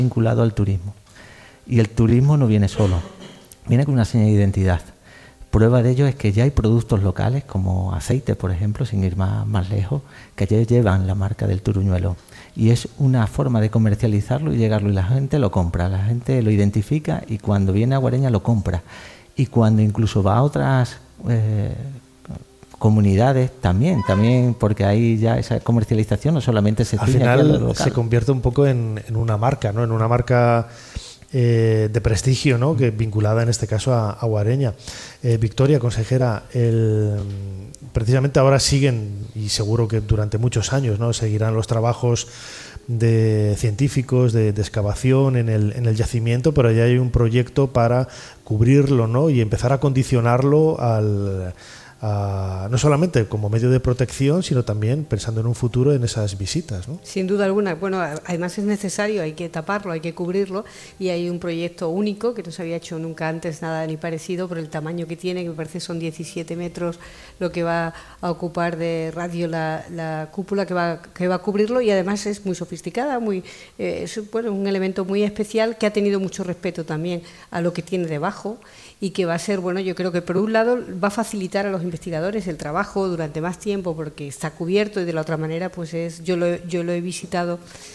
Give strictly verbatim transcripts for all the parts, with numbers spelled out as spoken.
vinculado al turismo. Y el turismo no viene solo, viene con una señal de identidad. Prueba de ello es que ya hay productos locales como aceite, por ejemplo, sin ir más, más lejos, que ya llevan la marca del Turuñuelo. Y es una forma de comercializarlo y llegarlo, y la gente lo compra, la gente lo identifica y cuando viene a Guareña lo compra. Y cuando incluso va a otras eh, comunidades también, también porque ahí ya esa comercialización no solamente se al final se convierte un poco en, en una marca, ¿no? En una marca eh, de prestigio, ¿no? Que vinculada en este caso a, a Guareña. Eh, Victoria, consejera, el, precisamente ahora siguen, y seguro que durante muchos años, ¿no? Seguirán los trabajos de científicos de, de excavación en el, en el yacimiento, pero ya hay un proyecto para cubrirlo, ¿no? Y empezar a condicionarlo al a, no solamente como medio de protección, sino también pensando en un futuro en esas visitas, ¿no? Sin duda alguna. Bueno, además es necesario, hay que taparlo, hay que cubrirlo, y hay un proyecto único que no se había hecho nunca antes nada ni parecido por el tamaño que tiene, que me parece son diecisiete metros lo que va a ocupar de radio la, la cúpula que va, que va a cubrirlo, y además es muy sofisticada, muy eh, es bueno, un elemento muy especial que ha tenido mucho respeto también a lo que tiene debajo, y que va a ser, bueno, yo creo que por un lado va a facilitar a los investigadores el trabajo durante más tiempo porque está cubierto, y de la otra manera pues es, yo lo, yo lo he visitado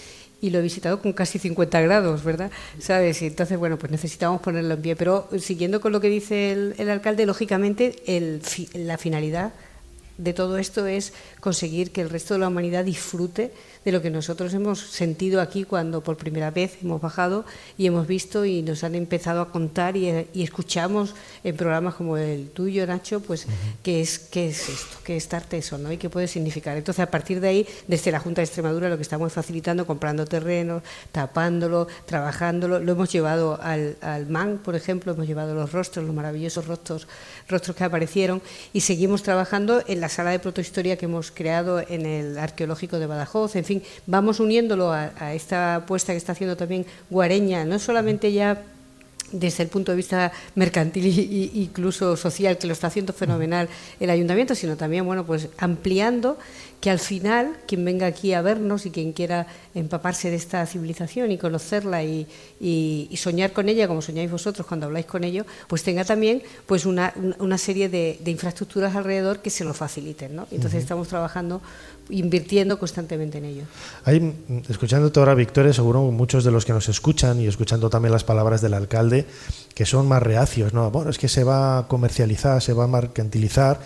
y lo he visitado con casi cincuenta grados, ¿verdad? ¿Sabes? Y entonces, bueno, pues necesitamos ponerlo en pie, pero siguiendo con lo que dice el, el alcalde, lógicamente el, la finalidad de todo esto es conseguir que el resto de la humanidad disfrute de lo que nosotros hemos sentido aquí cuando por primera vez hemos bajado y hemos visto y nos han empezado a contar y, y escuchamos en programas como el tuyo, Nacho, pues uh-huh. qué es, qué es esto, qué es Tarteso, ¿no? Y qué puede significar. Entonces, a partir de ahí, desde la Junta de Extremadura lo que estamos facilitando, comprando terrenos, tapándolo, trabajándolo, lo hemos llevado al, al M A N, por ejemplo, hemos llevado los rostros, los maravillosos rostros, rostros que aparecieron, y seguimos trabajando en la sala de protohistoria que hemos creado en el Arqueológico de Badajoz. En fin, vamos uniéndolo a, a esta apuesta que está haciendo también Guareña, no solamente ya desde el punto de vista mercantil e incluso social, que lo está haciendo fenomenal el ayuntamiento, sino también, bueno, pues ampliando, que al final quien venga aquí a vernos y quien quiera empaparse de esta civilización y conocerla y, y, y soñar con ella, como soñáis vosotros cuando habláis con ello, pues tenga también pues una, una serie de, de infraestructuras alrededor que se lo faciliten, ¿no? Entonces uh-huh. estamos trabajando, invirtiendo constantemente en ello. Hay, escuchándote ahora, Victoria, seguro muchos de los que nos escuchan y escuchando también las palabras del alcalde, que son más reacios, ¿no? Bueno, es que se va a comercializar, se va a mercantilizar,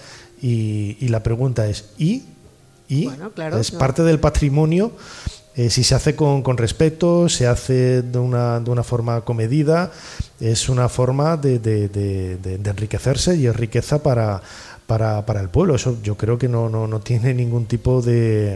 y, y la pregunta es, ¿y? ¿Y? Bueno, claro, es no. parte del patrimonio. Eh, si se hace con, con respeto, se hace de una, de una forma comedida, es una forma de, de, de, de, de enriquecerse, y es riqueza para, para, para el pueblo. Eso yo creo que no, no, no tiene ningún tipo de,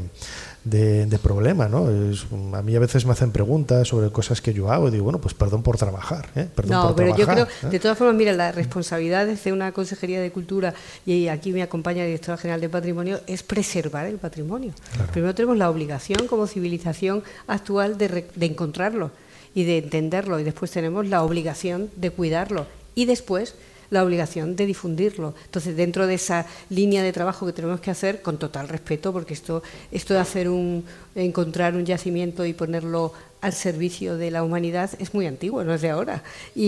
de, de problema, ¿no? Es, a mí a veces me hacen preguntas sobre cosas que yo hago y digo, bueno, pues perdón por trabajar, ¿eh? Perdón no, por pero trabajar, yo creo, ¿eh? De todas formas, mira, la responsabilidad de una Consejería de Cultura, y aquí me acompaña la Directora General de Patrimonio, es preservar el patrimonio. Claro. Primero tenemos la obligación como civilización actual de, re, de encontrarlo y de entenderlo, y después tenemos la obligación de cuidarlo, y después la obligación de difundirlo. Entonces, dentro de esa línea de trabajo que tenemos que hacer, con total respeto, porque esto, esto de hacer un, encontrar un yacimiento y ponerlo al servicio de la humanidad es muy antiguo, no es de ahora.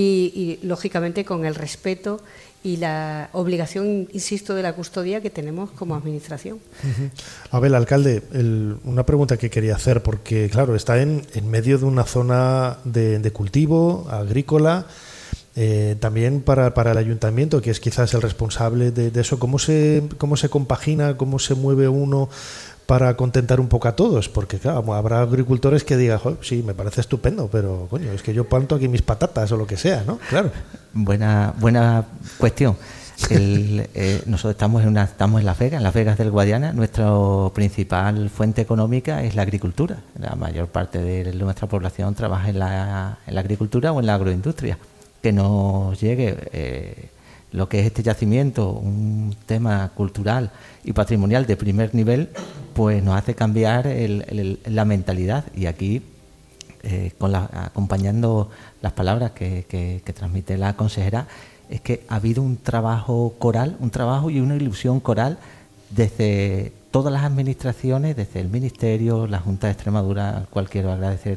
Y, y lógicamente, con el respeto y la obligación, insisto, de la custodia que tenemos como administración. Uh-huh. A ver, alcalde, el, una pregunta que quería hacer, porque claro, está en, en medio de una zona de, de cultivo agrícola. Eh, también para, para el ayuntamiento, que es quizás el responsable de, de eso, ¿cómo se, cómo se compagina, cómo se mueve uno para contentar un poco a todos? Porque claro, habrá agricultores que digan, sí, me parece estupendo, pero coño, es que yo planto aquí mis patatas o lo que sea, ¿no? Claro. Buena, buena cuestión. El, eh, nosotros estamos en, una, estamos en Las Vegas, en Las Vegas del Guadiana. Nuestra principal fuente económica es la agricultura. La mayor parte de nuestra población trabaja en la, en la agricultura o en la agroindustria. Que nos llegue eh, lo que es este yacimiento, un tema cultural y patrimonial de primer nivel, pues nos hace cambiar el, el, la mentalidad. Y aquí, eh, con la, acompañando las palabras que, que, que transmite la consejera, es que ha habido un trabajo coral, un trabajo y una ilusión coral desde todas las administraciones, desde el Ministerio, la Junta de Extremadura, al cual quiero agradecer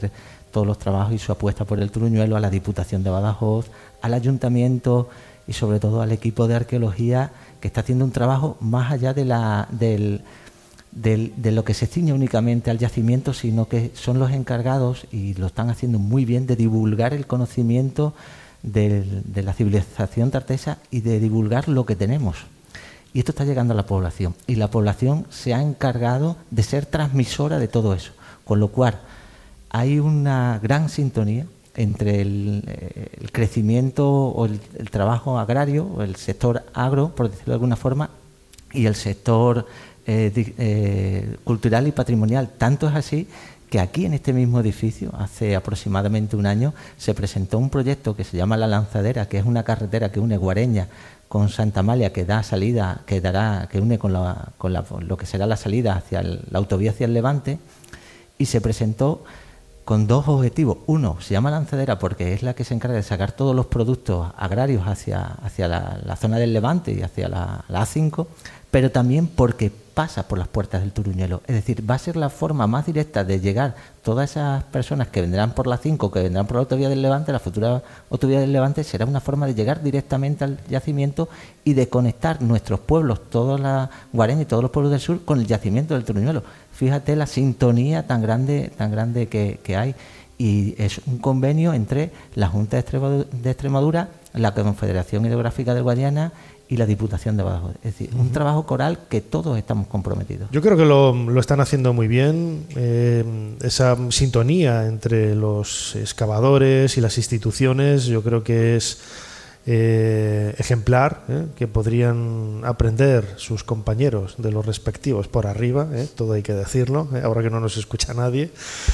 todos los trabajos y su apuesta por el Turuñuelo, a la Diputación de Badajoz, al Ayuntamiento y sobre todo al equipo de arqueología, que está haciendo un trabajo más allá de, la, del, del, de lo que se ciñe únicamente al yacimiento, sino que son los encargados, y lo están haciendo muy bien, de divulgar el conocimiento de, de la civilización tartesa y de divulgar lo que tenemos. Y esto está llegando a la población, y la población se ha encargado de ser transmisora de todo eso, con lo cual hay una gran sintonía entre el, el crecimiento o el, el trabajo agrario, o el sector agro, por decirlo de alguna forma, y el sector eh, di, eh, cultural y patrimonial. Tanto es así que aquí en este mismo edificio, hace aproximadamente un año, se presentó un proyecto que se llama La Lanzadera, que es una carretera que une Guareña con Santa Amalia, que da salida, que dará, que une con, la, con la, lo que será la salida hacia el, la autovía hacia el Levante, y se presentó con dos objetivos. Uno, se llama Lanzadera porque es la que se encarga de sacar todos los productos agrarios hacia, hacia la, la zona del Levante y hacia la, la A cinco, pero también porque pasa por las puertas del Turuñuelo. Es decir, va a ser la forma más directa de llegar todas esas personas que vendrán por la cinco, que vendrán por la autovía del Levante, la futura autovía del Levante, será una forma de llegar directamente al yacimiento y de conectar nuestros pueblos, toda la Guareña y todos los pueblos del sur, con el yacimiento del Turuñuelo. Fíjate la sintonía tan grande, tan grande que, que hay. Y es un convenio entre la Junta de Extremadura, la Confederación Hidrográfica del Guadiana y la Diputación de Badajoz. Es decir, uh-huh. un trabajo coral que todos estamos comprometidos. Yo creo que lo, lo están haciendo muy bien. Eh, esa sintonía entre los excavadores y las instituciones, yo creo que es eh, ejemplar, ¿eh? que podrían aprender sus compañeros de los respectivos por arriba, ¿eh? todo hay que decirlo, ¿eh? ahora que no nos escucha nadie.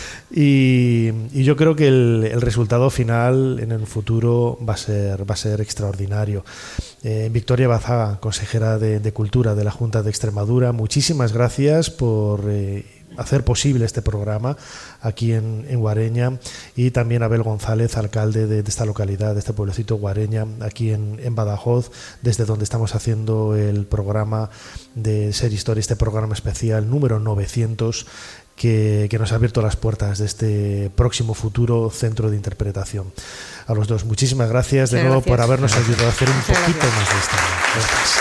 Y, y yo creo que el, el resultado final en el futuro va a ser, va a ser extraordinario. Eh, Victoria Bazaga, consejera de, de Cultura de la Junta de Extremadura, muchísimas gracias por eh, hacer posible este programa aquí en, en Guareña, y también Abel González, alcalde de, de esta localidad, de este pueblecito Guareña, aquí en, en Badajoz, desde donde estamos haciendo el programa de Ser Historia, este programa especial número novecientos, Que, que nos ha abierto las puertas de este próximo futuro centro de interpretación. A los dos, muchísimas gracias de Muchas nuevo gracias. por habernos ayudado a hacer un Muchas poquito gracias. más de esta. Gracias.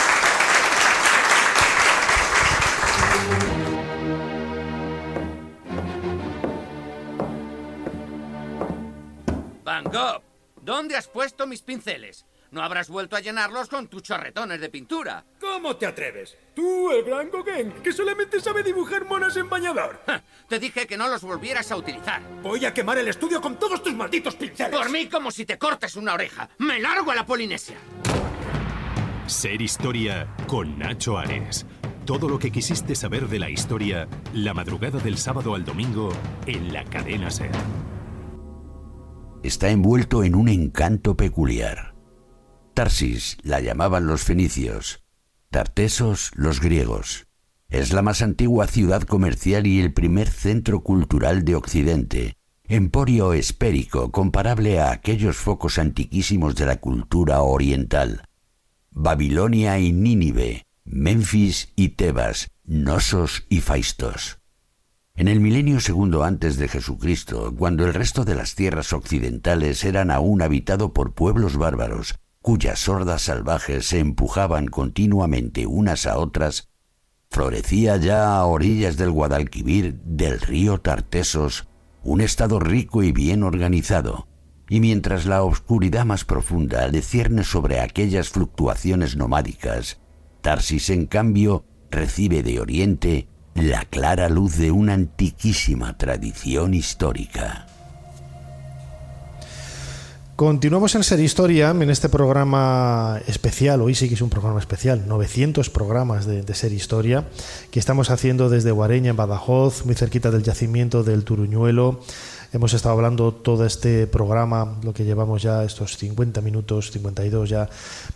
Van Gogh, ¿dónde has puesto mis pinceles? No habrás vuelto a llenarlos con tus chorretones de pintura. ¿Cómo te atreves? Tú, el gran Gauguin, que solamente sabe dibujar monas en bañador. Ja, te dije que no los volvieras a utilizar. Voy a quemar el estudio con todos tus malditos pinceles. Por mí, como si te cortes una oreja. ¡Me largo a la Polinesia! Ser Historia con Nacho Ares. Todo lo que quisiste saber de la historia, la madrugada del sábado al domingo, en la cadena SER. Está envuelto en un encanto peculiar. Tarsis la llamaban los fenicios, Tartesos los griegos. Es la más antigua ciudad comercial y el primer centro cultural de Occidente, emporio esférico comparable a aquellos focos antiquísimos de la cultura oriental. Babilonia y Nínive, Memphis y Tebas, Knossos y Faistos. En el milenio segundo antes de Jesucristo, cuando el resto de las tierras occidentales eran aún habitado por pueblos bárbaros, cuyas hordas salvajes se empujaban continuamente unas a otras, florecía ya a orillas del Guadalquivir del río Tartesos un estado rico y bien organizado, y mientras la oscuridad más profunda le cierne sobre aquellas fluctuaciones nomádicas, Tarsis, en cambio, recibe de Oriente la clara luz de una antiquísima tradición histórica. Continuamos en Ser Historia, en este programa especial. Hoy sí que es un programa especial, novecientos programas de, de Ser Historia, que estamos haciendo desde Guareña, en Badajoz, muy cerquita del yacimiento del Turuñuelo. Hemos estado hablando todo este programa, lo que llevamos ya, estos cincuenta minutos, cincuenta y dos ya,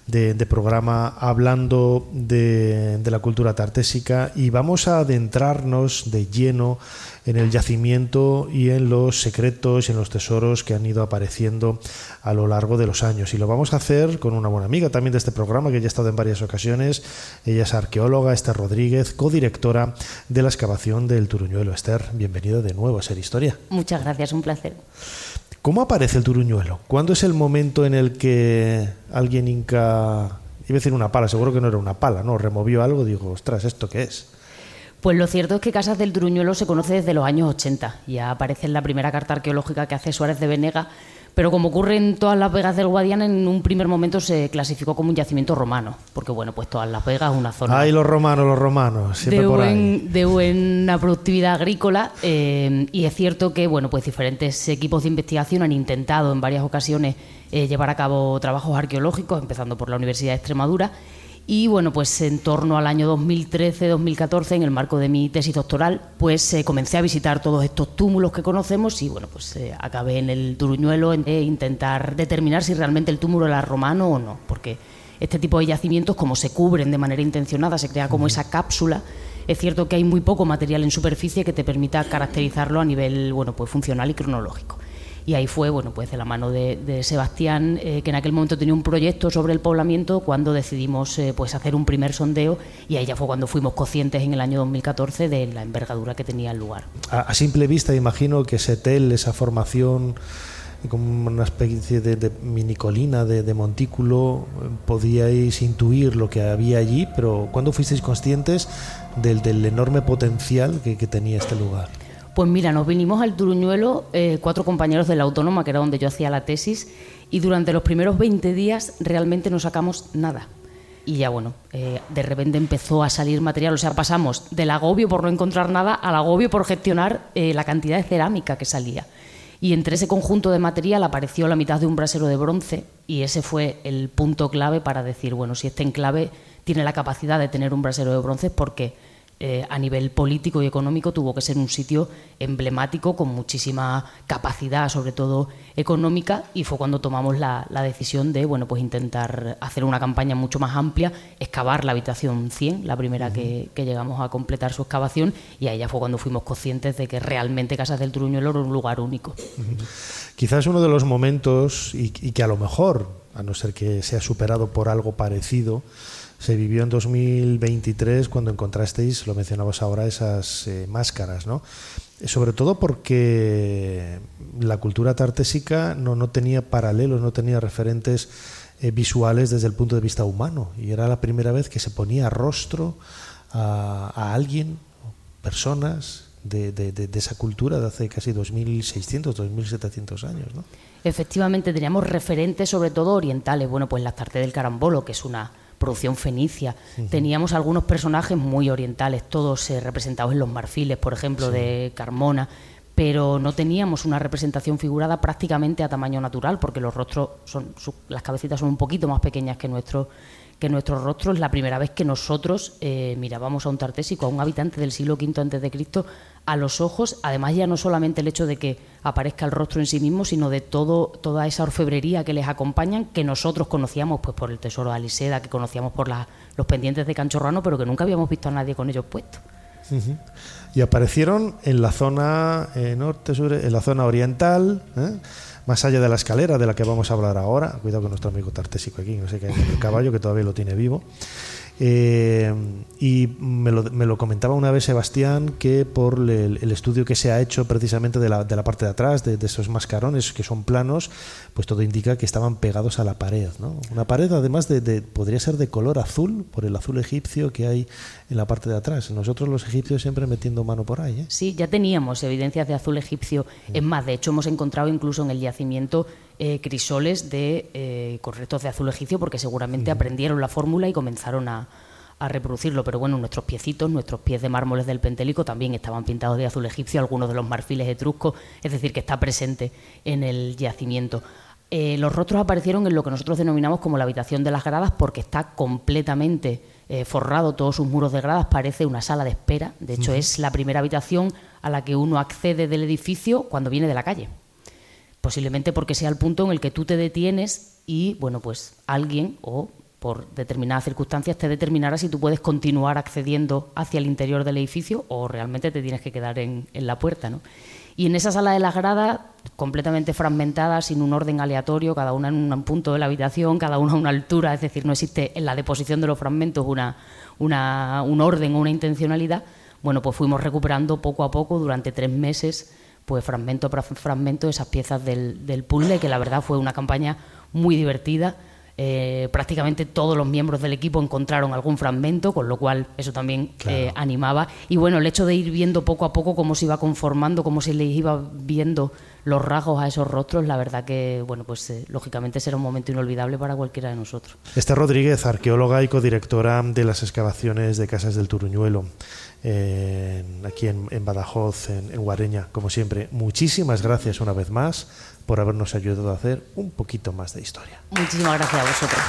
de, de programa hablando de, de la cultura tartésica, y vamos a adentrarnos de lleno en el yacimiento y en los secretos y en los tesoros que han ido apareciendo a lo largo de los años. Y lo vamos a hacer con una buena amiga también de este programa, que ya ha estado en varias ocasiones. Ella es arqueóloga, Esther Rodríguez, codirectora de la excavación del Turuñuelo. Esther, bienvenida de nuevo a Ser Historia. Muchas gracias, un placer. ¿Cómo aparece el Turuñuelo? ¿Cuándo es el momento en el que alguien hinca, iba a decir una pala, seguro que no era una pala, ¿no? Removió algo, digo, ostras, ¿esto qué es? Pues lo cierto es que Casas del Turuñuelo se conoce desde los años ochenta. Ya aparece en la primera carta arqueológica que hace Suárez de Venega, pero como ocurre en todas las vegas del Guadiana, en un primer momento se clasificó como un yacimiento romano, porque bueno, pues todas las vegas es una zona... ¡Ay, los romanos, los romanos! Siempre de, por buen, ahí. de buena productividad agrícola, eh, y es cierto que bueno, pues diferentes equipos de investigación han intentado en varias ocasiones eh, llevar a cabo trabajos arqueológicos, empezando por la Universidad de Extremadura. Y bueno, pues en torno al año dos mil trece dos mil catorce, en el marco de mi tesis doctoral, pues eh, comencé a visitar todos estos túmulos que conocemos y bueno, pues eh, acabé en el Turuñuelo en eh, intentar determinar si realmente el túmulo era romano o no, porque este tipo de yacimientos, como se cubren de manera intencionada, se crea como esa cápsula. Es cierto que hay muy poco material en superficie que te permita caracterizarlo a nivel, bueno, pues funcional y cronológico. Y ahí fue, bueno, pues de la mano de, de Sebastián, eh, que en aquel momento tenía un proyecto sobre el poblamiento, cuando decidimos eh, pues hacer un primer sondeo, y ahí ya fue cuando fuimos conscientes en el año dos mil catorce de la envergadura que tenía el lugar. A, a simple vista imagino que ese tel, esa formación, como una especie de, de minicolina, de, de montículo, podíais intuir lo que había allí, pero ¿cuándo fuisteis conscientes del, del enorme potencial que, que tenía este lugar? Pues mira, nos vinimos al Turuñuelo eh, cuatro compañeros de la Autónoma, que era donde yo hacía la tesis, y durante los primeros veinte días realmente no sacamos nada. Y ya bueno, eh, de repente empezó a salir material, o sea, pasamos del agobio por no encontrar nada al agobio por gestionar eh, la cantidad de cerámica que salía. Y entre ese conjunto de material apareció la mitad de un brasero de bronce, y ese fue el punto clave para decir, bueno, si este enclave tiene la capacidad de tener un brasero de bronce, ¿por qué? Eh, a nivel político y económico tuvo que ser un sitio emblemático con muchísima capacidad, sobre todo económica, y fue cuando tomamos la, la decisión de bueno, pues intentar hacer una campaña mucho más amplia, excavar la habitación cien, la primera uh-huh. que, que llegamos a completar su excavación, y ahí ya fue cuando fuimos conscientes de que realmente Casas del Turuñuelo era un lugar único. Uh-huh. Quizás uno de los momentos, y, y que a lo mejor, a no ser que sea superado por algo parecido, se vivió en dos mil veintitrés cuando encontrasteis, lo mencionabas ahora, esas eh, máscaras, ¿no? Sobre todo porque la cultura tartésica no, no tenía paralelos, no tenía referentes eh, visuales desde el punto de vista humano, y era la primera vez que se ponía rostro a, a alguien, personas de, de, de, de esa cultura de hace casi dos mil seiscientos, dos mil setecientos años, ¿no? Efectivamente, teníamos referentes sobre todo orientales, bueno, pues la Tarté del Carambolo, que es una producción fenicia. Uh-huh. Teníamos algunos personajes muy orientales, todos eh, representados en los marfiles, por ejemplo, sí. de Carmona, pero no teníamos una representación figurada prácticamente a tamaño natural, porque los rostros son, su, las cabecitas son un poquito más pequeñas que nuestro que nuestros rostros. Es la primera vez que nosotros eh, mirábamos a un tartésico, a un habitante del siglo quinto antes de Cristo, a los ojos, además ya no solamente el hecho de que aparezca el rostro en sí mismo, sino de todo toda esa orfebrería que les acompañan, que nosotros conocíamos pues por el tesoro de Aliseda, que conocíamos por la, los pendientes de Canchorrano, pero que nunca habíamos visto a nadie con ellos puestos. Uh-huh. Y aparecieron en la zona eh, norte, sur, en la zona oriental, ¿eh? Más allá de la escalera de la que vamos a hablar ahora. Cuidado con nuestro amigo tartésico aquí, no sé qué hay en el caballo, que todavía lo tiene vivo. Eh, y me lo, me lo comentaba una vez Sebastián, que por el, el estudio que se ha hecho precisamente de la, de la parte de atrás, de, de esos mascarones que son planos, pues todo indica que estaban pegados a la pared, ¿no? Una pared además de, de podría ser de color azul, por el azul egipcio que hay en la parte de atrás. Nosotros los egipcios siempre metiendo mano por ahí, ¿eh? Sí, ya teníamos evidencias de azul egipcio. Es más, de hecho hemos encontrado incluso en el yacimiento Eh, crisoles de eh, con restos de azul egipcio, porque seguramente uh-huh. aprendieron la fórmula y comenzaron a, a reproducirlo. Pero bueno, nuestros piecitos, nuestros pies de mármoles del Pentélico también estaban pintados de azul egipcio, algunos de los marfiles etruscos, es decir, que está presente en el yacimiento. Eh, los rostros aparecieron en lo que nosotros denominamos como la habitación de las gradas, porque está completamente eh, forrado, todos sus muros de gradas, parece una sala de espera. De hecho, uh-huh. es la primera habitación a la que uno accede del edificio cuando viene de la calle. Posiblemente porque sea el punto en el que tú te detienes y, bueno, pues alguien o por determinadas circunstancias te determinará si tú puedes continuar accediendo hacia el interior del edificio o realmente te tienes que quedar en, en la puerta, ¿no? Y en esa sala de las gradas, completamente fragmentada, sin un orden aleatorio, cada una en un punto de la habitación, cada una a una altura, es decir, no existe en la deposición de los fragmentos una, una, un orden o una intencionalidad, bueno, pues fuimos recuperando poco a poco durante tres meses, pues fragmento por fragmento, esas piezas del, del puzzle, que la verdad fue una campaña muy divertida. Eh, prácticamente todos los miembros del equipo encontraron algún fragmento, con lo cual eso también claro. eh, animaba. Y bueno, el hecho de ir viendo poco a poco cómo se iba conformando, cómo se les iba viendo los rasgos a esos rostros, la verdad que, bueno, pues eh, lógicamente será un momento inolvidable para cualquiera de nosotros. Esther Rodríguez, arqueóloga y codirectora de las excavaciones de Casas del Turuñuelo, eh, aquí en, en Badajoz, en, en Guareña, como siempre. Muchísimas gracias una vez más por habernos ayudado a hacer un poquito más de historia. Muchísimas gracias a vosotros.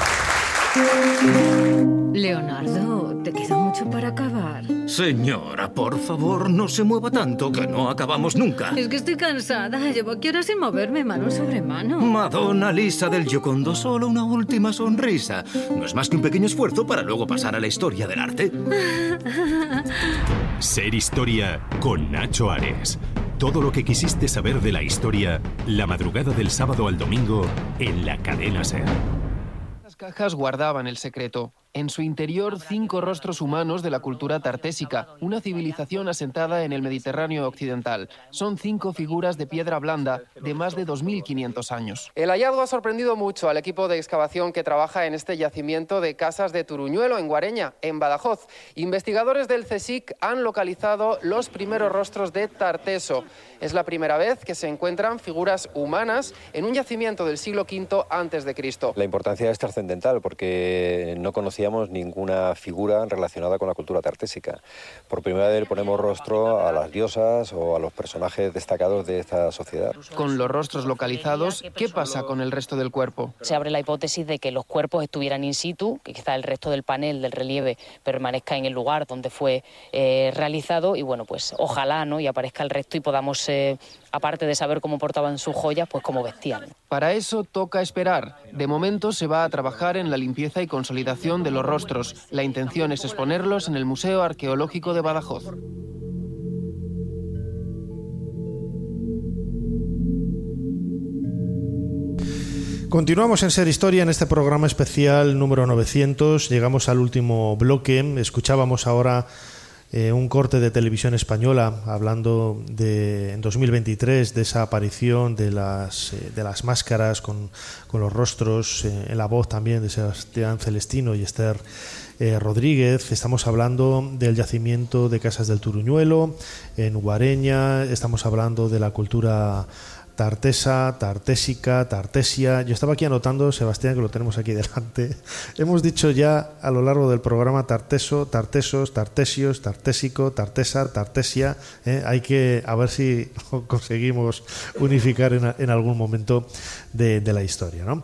Leonardo, ¿te queda mucho para acabar? Señora, por favor, no se mueva tanto, que no acabamos nunca. Es que estoy cansada, llevo aquí horas sin moverme mano sobre mano. Madonna Lisa del Giocondo, solo una última sonrisa. No es más que un pequeño esfuerzo para luego pasar a la historia del arte. Ser Historia con Nacho Ares. Todo lo que quisiste saber de la historia, la madrugada del sábado al domingo, en la cadena SER. Las cajas guardaban el secreto. En su interior, cinco rostros humanos de la cultura tartésica, una civilización asentada en el Mediterráneo occidental. Son cinco figuras de piedra blanda de más de dos mil quinientos años. El hallazgo ha sorprendido mucho al equipo de excavación que trabaja en este yacimiento de Casas de Turuñuelo, en Guareña, en Badajoz. Investigadores del CSIC han localizado los primeros rostros de Tarteso. Es la primera vez que se encuentran figuras humanas en un yacimiento del siglo quinto antes de Cristo. La importancia es trascendental porque no conocíamos ninguna figura relacionada con la cultura tartésica. Por primera vez ponemos rostro a las diosas o a los personajes destacados de esta sociedad. Con los rostros localizados, ¿qué pasa con el resto del cuerpo? Se abre la hipótesis de que los cuerpos estuvieran in situ, que quizá el resto del panel, del relieve, permanezca en el lugar donde fue eh, realizado y bueno, pues ojalá, ¿no?, y aparezca el resto y podamos, eh, aparte de saber cómo portaban sus joyas, pues cómo vestían. Para eso toca esperar. De momento se va a trabajar en la limpieza y consolidación de los rostros. La intención es exponerlos en el Museo Arqueológico de Badajoz. Continuamos en Ser Historia en este programa especial número novecientos. Llegamos al último bloque. Escuchábamos ahora eh, un corte de Televisión Española hablando de, en dos mil veintitrés, de esa aparición de las, eh, de las máscaras con, con los rostros, eh, en la voz también de Sebastián Celestino y Esther eh, Rodríguez. Estamos hablando del yacimiento de Casas del Turuñuelo en Guareña. Estamos hablando de la cultura tartesa, tartésica, tartesia. Yo estaba aquí anotando, Sebastián, que lo tenemos aquí delante. Hemos dicho ya a lo largo del programa tarteso, tartesos, tartesios, tartésico, tartesar, tartesia. ¿eh? Hay que a ver si lo conseguimos unificar en, en algún momento de, de la historia, ¿no?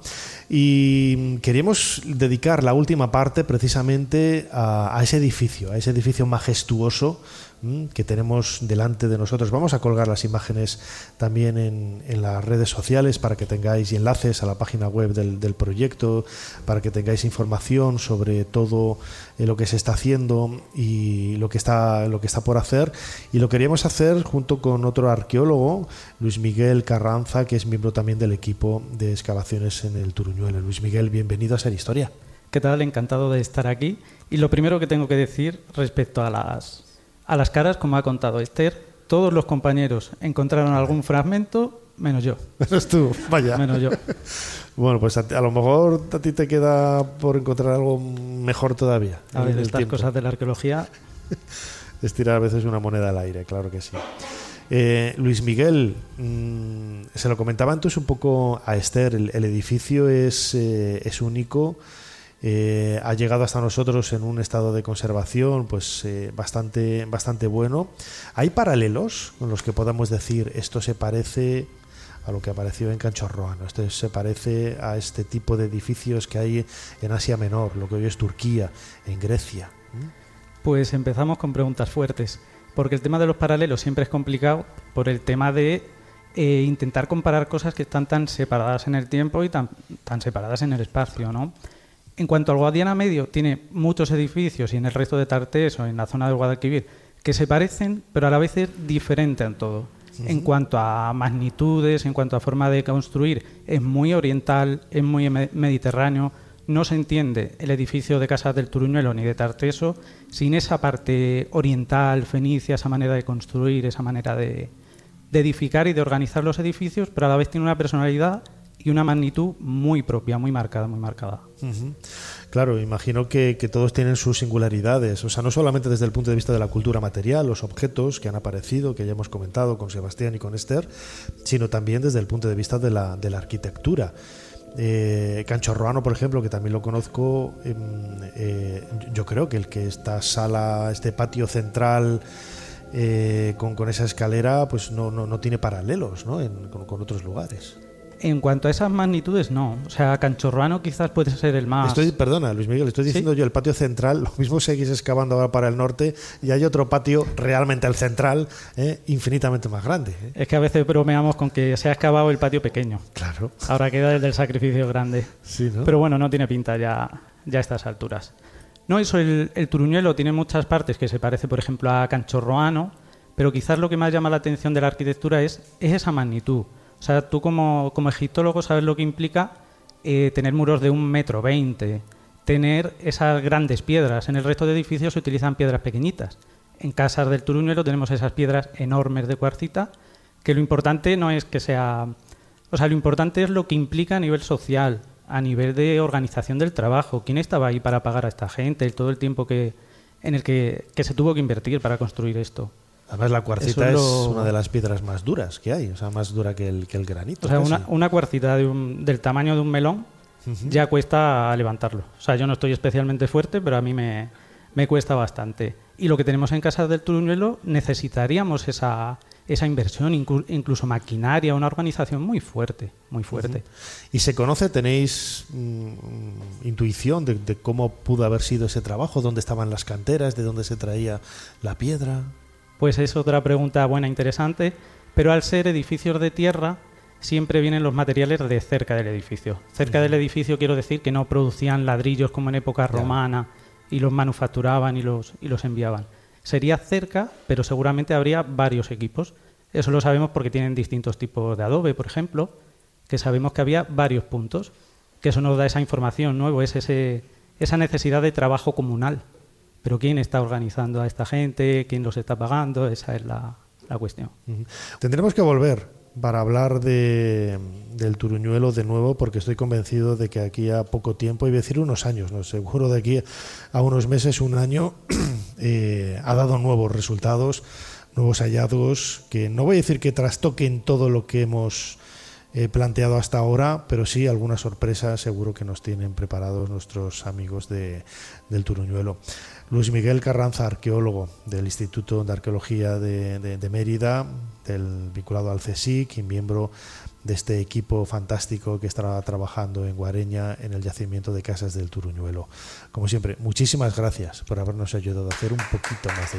Y queríamos dedicar la última parte precisamente a, a ese edificio, a ese edificio majestuoso que tenemos delante de nosotros. Vamos a colgar las imágenes también en, en las redes sociales para que tengáis enlaces a la página web del, del proyecto, para que tengáis información sobre todo eh, lo que se está haciendo y lo que está, lo que está por hacer. Y lo queríamos hacer junto con otro arqueólogo, Luis Miguel Carranza, que es miembro también del equipo de excavaciones en el Turuñuelo. Luis Miguel, bienvenido a Ser Historia. ¿Qué tal? Encantado de estar aquí. Y lo primero que tengo que decir respecto a las A las caras, como ha contado Esther, todos los compañeros encontraron algún fragmento, menos yo. Menos tú, vaya. Menos yo. Bueno, pues a, a lo mejor a ti te queda por encontrar algo mejor todavía. A ver, estas tiempo. Cosas de la arqueología. Es tirar a veces una moneda al aire, claro que sí. Eh, Luis Miguel, mmm, se lo comentaba antes un poco a Esther, el, el edificio es, eh, es único. Eh, ha llegado hasta nosotros en un estado de conservación pues eh, bastante, bastante bueno. ¿Hay paralelos con los que podamos decir esto se parece a lo que apareció en Canchorroa, ¿no? Esto se parece a este tipo de edificios que hay en Asia Menor, lo que hoy es Turquía, en Grecia? ¿Mm? Pues empezamos con preguntas fuertes, porque el tema de los paralelos siempre es complicado por el tema de eh, intentar comparar cosas que están tan separadas en el tiempo y tan, tan separadas en el espacio, ¿no? En cuanto al Guadiana Medio, tiene muchos edificios, y en el resto de Tarteso, en la zona del Guadalquivir, que se parecen, pero a la vez es diferente en todo. Uh-huh. En cuanto a magnitudes, en cuanto a forma de construir, es muy oriental, es muy me- mediterráneo. No se entiende el edificio de Casas del Turuñuelo ni de Tarteso sin esa parte oriental, fenicia, esa manera de construir, esa manera de, de edificar y de organizar los edificios, pero a la vez tiene una personalidad y una magnitud muy propia, muy marcada, muy marcada. Uh-huh. Claro, imagino que, que todos tienen sus singularidades, o sea, no solamente desde el punto de vista de la cultura material, los objetos que han aparecido, que ya hemos comentado con Sebastián y con Esther, sino también desde el punto de vista de la, de la arquitectura. Eh, Canchorroano, por ejemplo, que también lo conozco, eh, eh, yo creo que el que esta sala, este patio central eh, con, con esa escalera, pues no, no, no tiene paralelos, ¿no? En, con, con otros lugares. En cuanto a esas magnitudes, no. O sea, Canchorroano quizás puede ser el más... Estoy, perdona, Luis Miguel, estoy diciendo ¿Sí? yo el patio central, lo mismo seguís excavando ahora para el norte y hay otro patio, realmente el central, eh, infinitamente más grande. Eh. Es que a veces bromeamos con que se ha excavado el patio pequeño. Claro. Ahora queda el del sacrificio grande. Sí, ¿no? Pero bueno, no tiene pinta ya, ya a estas alturas. No, eso, el, el Turuñuelo tiene muchas partes que se parece, por ejemplo, a Canchorroano, pero quizás lo que más llama la atención de la arquitectura es, es esa magnitud. O sea, tú como, como egiptólogo sabes lo que implica eh, tener muros de un metro veinte, tener esas grandes piedras. En el resto de edificios se utilizan piedras pequeñitas. En Casas del Turuñuelo tenemos esas piedras enormes de cuarcita, que lo importante no es que sea... O sea, lo importante es lo que implica a nivel social, a nivel de organización del trabajo. ¿Quién estaba ahí para pagar a esta gente? Todo el tiempo que, en el que, que se tuvo que invertir para construir esto. Además, la cuarcita es, lo... es una de las piedras más duras que hay, o sea, más dura que el, que el granito. O sea, una, una cuarcita de un, del tamaño de un melón uh-huh. ya cuesta levantarlo. O sea, yo no estoy especialmente fuerte, pero a mí me, me cuesta bastante. Y lo que tenemos en Casas del Turuñuelo, necesitaríamos esa, esa inversión, inclu- incluso maquinaria, una organización muy fuerte, muy fuerte. Uh-huh. ¿Y se conoce, tenéis mm, intuición de, de cómo pudo haber sido ese trabajo? ¿Dónde estaban las canteras? ¿De dónde se traía la piedra? Pues es otra pregunta buena, interesante, pero al ser edificios de tierra, siempre vienen los materiales de cerca del edificio. Cerca uh-huh. del edificio quiero decir que no producían ladrillos como en época romana y los manufacturaban y los, y los enviaban. Sería cerca, pero seguramente habría varios equipos. Eso lo sabemos porque tienen distintos tipos de adobe, por ejemplo, que sabemos que había varios puntos, que eso nos da esa información, ¿no? Es ese, esa necesidad de trabajo comunal. Pero ¿quién está organizando a esta gente? ¿Quién los está pagando? Esa es la, la cuestión. Uh-huh. Tendremos que volver para hablar de, del Turuñuelo de nuevo, porque estoy convencido de que aquí a poco tiempo, y voy a decir unos años, no seguro de aquí a unos meses, un año, eh, ha dado nuevos resultados, nuevos hallazgos, que no voy a decir que trastoquen todo lo que hemos eh, planteado hasta ahora, pero sí algunas sorpresas seguro que nos tienen preparados nuestros amigos de, del Turuñuelo. Luis Miguel Carranza, arqueólogo del Instituto de Arqueología de, de, de Mérida, del, vinculado al CSIC y miembro de este equipo fantástico que estará trabajando en Guareña en el yacimiento de Casas del Turuñuelo. Como siempre, muchísimas gracias por habernos ayudado a hacer un poquito más de